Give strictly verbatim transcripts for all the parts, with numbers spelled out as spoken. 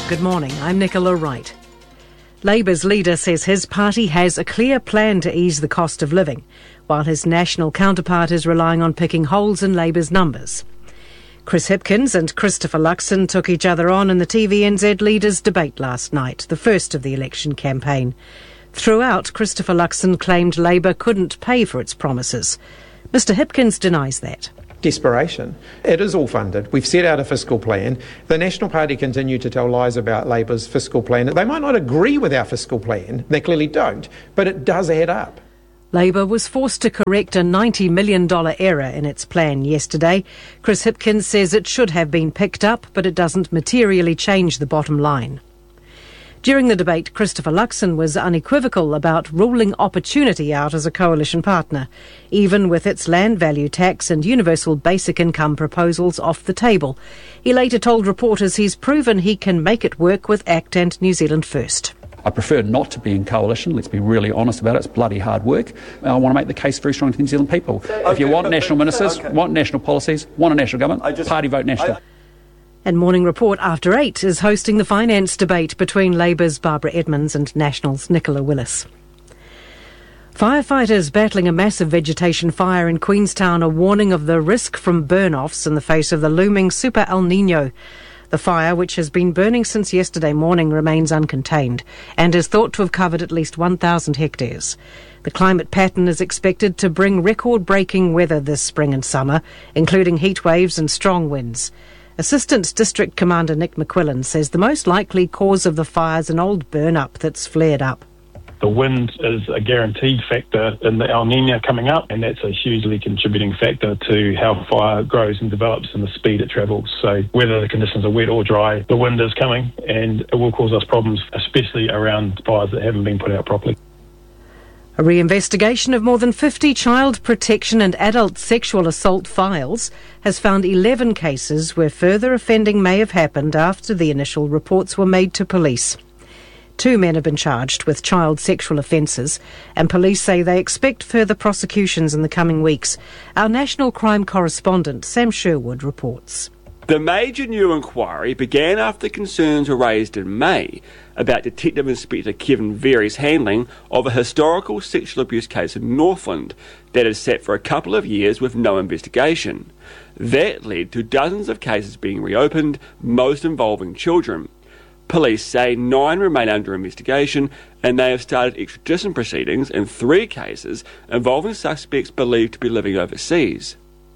Good morning, I'm Nicola Wright. Labour's leader says his party has a clear plan to ease the cost of living, while his national counterpart is relying on picking holes in Labour's numbers. Chris Hipkins and Christopher Luxon took each other on in the T V N Z leaders' debate last night, the first of the election campaign. Throughout, Christopher Luxon claimed Labour couldn't pay for its promises. Mister Hipkins denies that. Desperation. It is all funded. We've set out a fiscal plan. The National Party continue to tell lies about Labour's fiscal plan. They might not agree with our fiscal plan. They clearly don't. But it does add up. Labour was forced to correct a ninety million dollars error in its plan yesterday. Chris Hipkins says it should have been picked up, but it doesn't materially change the bottom line. During the debate, Christopher Luxon was unequivocal about ruling Opportunity out as a coalition partner, even with its land value tax and universal basic income proposals off the table. He later told reporters he's proven he can make it work with ACT and New Zealand First. I prefer not to be in coalition, let's be really honest about it, it's bloody hard work. I want to make the case very strong to the New Zealand people. Okay, if you want but, national but, ministers, okay. want national policies, want a national government, just, party vote national. I, And Morning Report After Eight is hosting the finance debate between Labour's Barbara Edmonds and National's Nicola Willis. Firefighters battling a massive vegetation fire in Queenstown are warning of the risk from burn-offs in the face of the looming Super El Niño. The fire, which has been burning since yesterday morning, remains uncontained and is thought to have covered at least one thousand hectares. The climate pattern is expected to bring record-breaking weather this spring and summer, including heat waves and strong winds. Assistant District Commander Nick McQuillan says the most likely cause of the fire is an old burn-up that's flared up. The wind is a guaranteed factor in the El Niño coming up, and that's a hugely contributing factor to how fire grows and develops and the speed it travels. So whether the conditions are wet or dry, the wind is coming and it will cause us problems, especially around fires that haven't been put out properly. A reinvestigation of more than fifty child protection and adult sexual assault files has found eleven cases where further offending may have happened after the initial reports were made to police. Two men have been charged with child sexual offences, and police say they expect further prosecutions in the coming weeks. Our national crime correspondent Sam Sherwood reports. The major new inquiry began after concerns were raised in May about Detective Inspector Kevin Very's handling of a historical sexual abuse case in Northland that had sat for a couple of years with no investigation. That led to dozens of cases being reopened, most involving children. Police say nine remain under investigation, and they have started extradition proceedings in three cases involving suspects believed to be living overseas.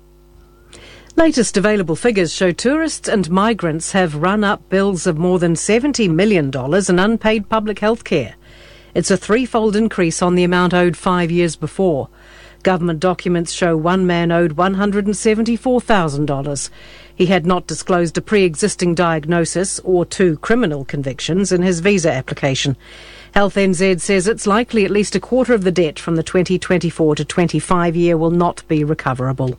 Latest available figures show tourists and migrants have run up bills of more than seventy million dollars in unpaid public health care. It's a threefold increase on the amount owed five years before. Government documents show one man owed one hundred seventy-four thousand dollars. He had not disclosed a pre-existing diagnosis or two criminal convictions in his visa application. Health N Z says it's likely at least a quarter of the debt from the twenty twenty-four to twenty-five year will not be recoverable.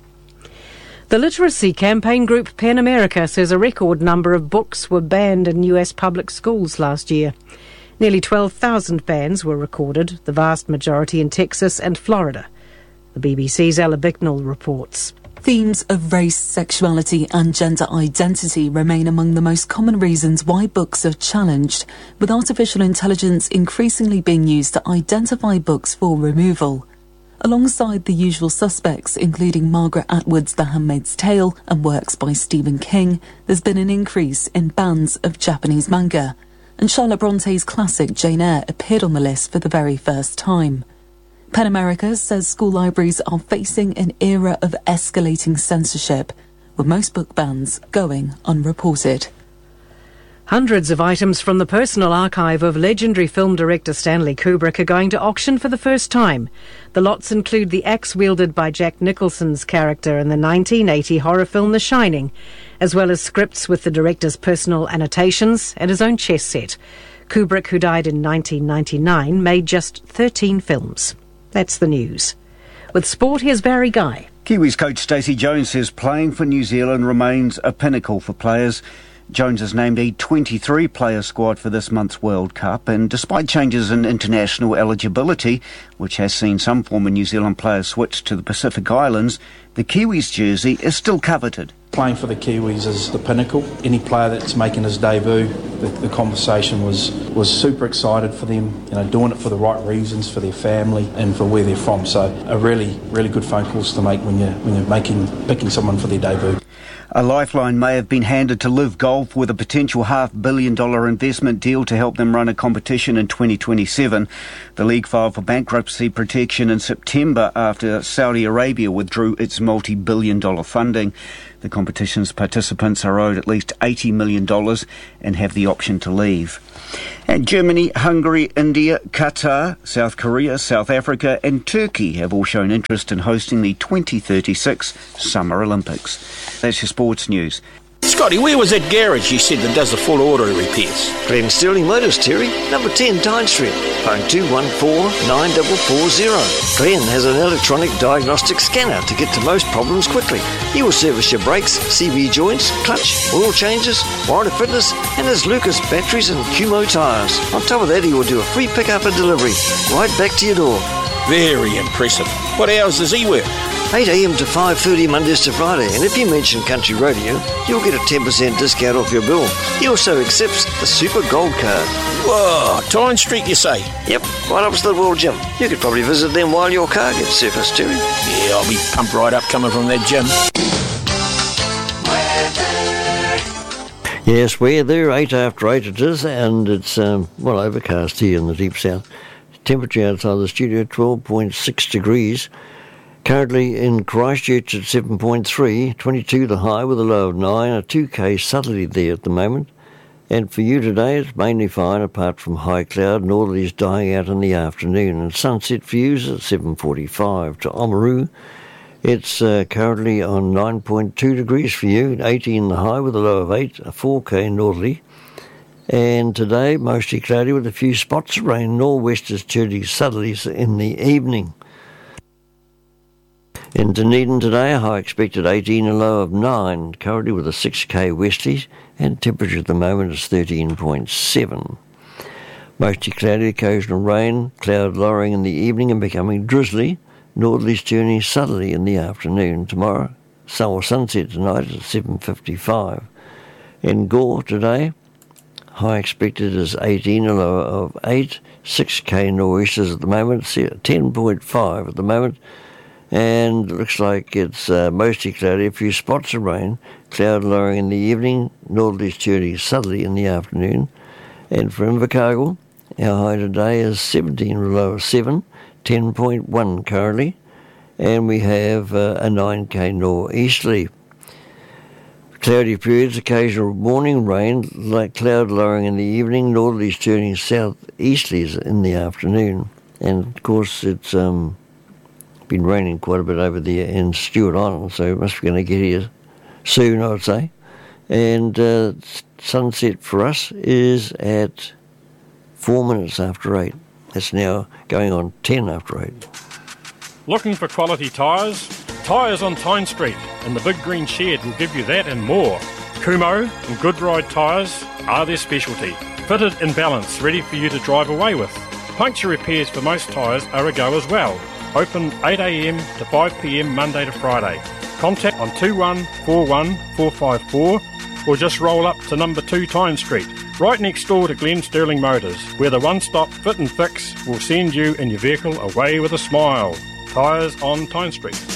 The literacy campaign group PEN America says a record number of books were banned in U S public schools last year. Nearly twelve thousand bans were recorded, the vast majority in Texas and Florida. The B B C's Ella Bicknell reports. Themes of race, sexuality and gender identity remain among the most common reasons why books are challenged, with artificial intelligence increasingly being used to identify books for removal. Alongside the usual suspects, including Margaret Atwood's The Handmaid's Tale and works by Stephen King, there's been an increase in bans of Japanese manga, and Charlotte Bronte's classic Jane Eyre appeared on the list for the very first time. PEN America says school libraries are facing an era of escalating censorship, with most book bans going unreported. Hundreds of items from the personal archive of legendary film director Stanley Kubrick are going to auction for the first time. The lots include the axe wielded by Jack Nicholson's character in the nineteen eighty horror film The Shining, as well as scripts with the director's personal annotations and his own chess set. Kubrick, who died in nineteen ninety-nine, made just thirteen films. That's the news. With sport, here's Barry Guy. Kiwis coach Stacey Jones says playing for New Zealand remains a pinnacle for players. Jones has named a twenty-three player squad for this month's World Cup, and despite changes in international eligibility, which has seen some former New Zealand players switch to the Pacific Islands, the Kiwis jersey is still coveted. Playing for the Kiwis is the pinnacle. Any player that's making his debut the, the conversation was was super excited for them, you know, doing it for the right reasons, for their family and for where they're from. So a really, really good phone calls to make when you're, when you're making, picking someone for their debut. A lifeline may have been handed to Live Golf with a potential half-billion dollar investment deal to help them run a competition in twenty twenty-seven. The league filed for bankruptcy protection in September after Saudi Arabia withdrew its multi-billion dollar funding. The competition's participants are owed at least eighty million dollars and have the option to leave. And Germany, Hungary, India, Qatar, South Korea, South Africa and Turkey have all shown interest in hosting the twenty thirty-six Summer Olympics. That's your sports news. Scotty, where was that garage you said that does the full auto repairs? Glen Sterling Motors, Terry, number ten Tyne Street, phone two one four, nine four four zero. Glen has an electronic diagnostic scanner to get to most problems quickly. He will service your brakes, C V joints, clutch, oil changes, warranty fitness, and his Lucas batteries and Kumho tyres. On top of that, he will do a free pickup and delivery right back to your door. Very impressive. What hours does he work? eight a.m. to five thirty Mondays to Friday, and if you mention Country Radio, you'll get a ten percent discount off your bill. He also accepts the Super Gold Card. Whoa, Tyne Street you say? Yep, right opposite the World Gym. You could probably visit them while your car gets serviced, Terry. Yeah, I'll be pumped right up coming from that gym. Yes, weather, eight after eight it is, and it's, um, well, overcast here in the deep south. Temperature outside the studio, twelve point six degrees. Currently in Christchurch at seven point three, twenty-two the high with a low of nine, a two K southerly there at the moment. And for you today, it's mainly fine apart from high cloud, northerlies dying out in the afternoon. And sunset views at seven forty-five. To Oamaru, it's uh, currently on nine point two degrees for you, eighteen the high with a low of eight, a four K northerly. And today, mostly cloudy with a few spots of rain, nor'westers turning southerlies in the evening. In Dunedin today, a high expected eighteen, a low of nine, currently with a six K westerlies, and temperature at the moment is thirteen point seven. Mostly cloudy, occasional rain, cloud lowering in the evening and becoming drizzly, northerlies turning southerly in the afternoon. Tomorrow, sun or sunset tonight at seven fifty-five. In Gore today, high expected is eighteen, a low of eight, six K nor'easters at the moment, ten point five at the moment. And it looks like it's uh, mostly cloudy, a few spots of rain, cloud lowering in the evening, northerlies turning southerly in the afternoon. And for Invercargill, our high today is seventeen, a low of seven, ten point one currently, and we have uh, a nine K nor'easterly. Cloudy periods, occasional morning rain, like cloud lowering in the evening, northerlies turning southeasterlies in the afternoon. And of course it's um, been raining quite a bit over there in Stewart Island, so it must be going to get here soon, I would say. And uh, sunset for us is at four minutes after eight. That's now going on ten after eight. Looking for quality tyres? Tyres on Tyne Street, and the Big Green Shed will give you that and more. Kumho and Goodride tyres are their specialty. Fitted in balance, ready for you to drive away with. Puncture repairs for most tyres are a go as well. Open eight a.m. to five p.m. Monday to Friday. Contact on two one four one four five four or just roll up to number two Tyne Street, right next door to Glen Sterling Motors, where the one-stop fit and fix will send you and your vehicle away with a smile. Tyres on Tyne Street.